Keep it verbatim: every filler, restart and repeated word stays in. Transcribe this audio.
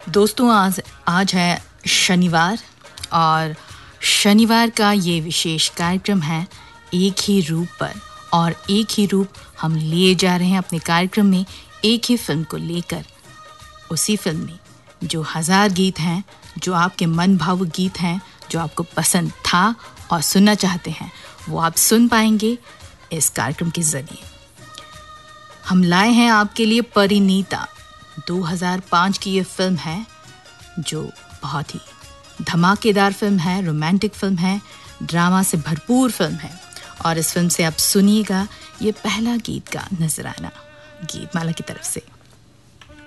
दोस्तों आज आज है शनिवार और शनिवार का ये विशेष कार्यक्रम है एक ही रूप पर। और एक ही रूप हम लिए जा रहे हैं अपने कार्यक्रम में एक ही फिल्म को लेकर। उसी फिल्म में जो हजार गीत हैं, जो आपके मन भावुक गीत हैं, जो आपको पसंद था और सुनना चाहते हैं, वो आप सुन पाएंगे इस कार्यक्रम के जरिए। हम लाए हैं आपके लिए परिणीता। दो हज़ार पाँच की ये फिल्म है जो बहुत ही धमाकेदार फिल्म है, रोमांटिक फिल्म है, ड्रामा से भरपूर फिल्म है। और इस फिल्म से आप सुनिएगा ये पहला गीत का नजराना गीतमाला की तरफ से।